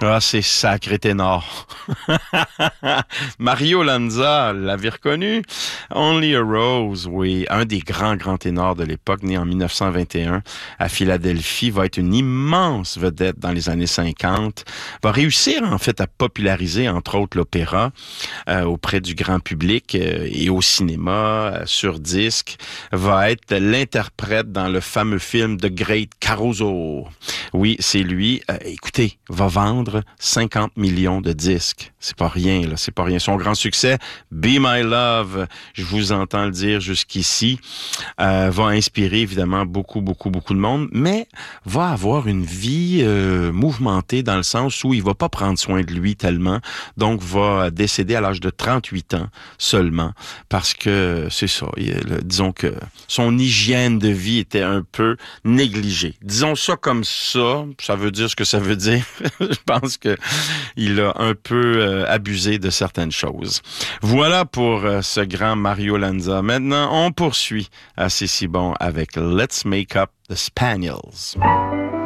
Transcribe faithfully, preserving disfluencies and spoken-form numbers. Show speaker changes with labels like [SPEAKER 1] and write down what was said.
[SPEAKER 1] Ah, c'est sacré ténor. Mario Lanza, l'avez reconnu? Only a Rose, oui, un des grands, grands ténors de l'époque, né en dix-neuf cent vingt et un à Philadelphie, va être une immense vedette dans les années cinquante, va réussir en fait à populariser entre autres l'opéra euh, auprès du grand public euh, et au cinéma, euh, sur disque, va être l'interprète dans le fameux film The Great Caruso. Oui, c'est lui. Euh, écoutez, va vendre cinquante millions de disques. C'est pas rien, là. C'est pas rien. Son grand succès, Be My Love, je vous entends le dire jusqu'ici, euh, va inspirer évidemment beaucoup, beaucoup, beaucoup de monde, mais va avoir une vie euh, mouvementée dans le sens où il va pas prendre soin de lui tellement, donc va décéder à l'âge de trente-huit ans seulement, parce que c'est ça, il, le, disons que son hygiène de vie était un peu négligée. Disons ça comme ça, ça veut dire ce que ça veut dire. Je pense que il a un peu euh, abusé de certaines choses. Voilà pour euh, ce grand Mario Lanza. Maintenant, on poursuit à C'est si bon avec Let's Make Up the Spaniels.